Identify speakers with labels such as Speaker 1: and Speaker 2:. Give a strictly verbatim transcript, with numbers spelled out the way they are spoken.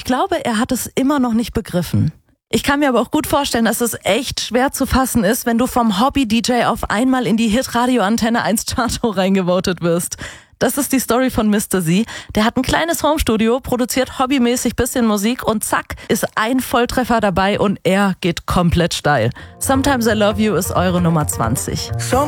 Speaker 1: glaube, er hat es immer noch nicht begriffen. Ich kann mir aber auch gut vorstellen, dass es echt schwer zu fassen ist, wenn du vom Hobby-D J auf einmal in die Hit-Radio-Antenne eins Chartshow reingevotet wirst. Das ist die Story von Mister Z. Der hat ein kleines Homestudio, produziert hobbymäßig bisschen Musik und zack, ist ein Volltreffer dabei und er geht komplett steil. Sometimes I Love You ist eure Nummer zwanzig.